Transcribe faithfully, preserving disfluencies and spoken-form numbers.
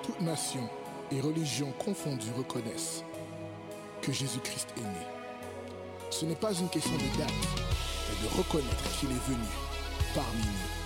toute nation et religion confondues reconnaissent que Jésus-Christ est né. Ce n'est pas une question de date, mais de reconnaître qu'il est venu parmi nous.